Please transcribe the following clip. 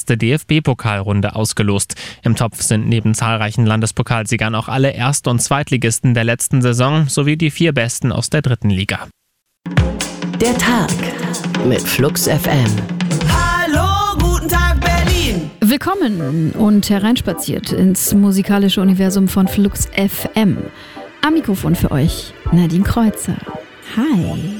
erste DFB-Pokalrunde ausgelost. Im Topf sind neben zahlreichen Landespokalsiegern auch alle Erst- und Zweitligisten der letzten Saison sowie die 4 Besten aus der 3. Liga. Der Tag mit Flux FM. Hallo, guten Tag Berlin! Willkommen und hereinspaziert ins musikalische Universum von Flux FM. Am Mikrofon für euch Nadine Kreuzer. Hi.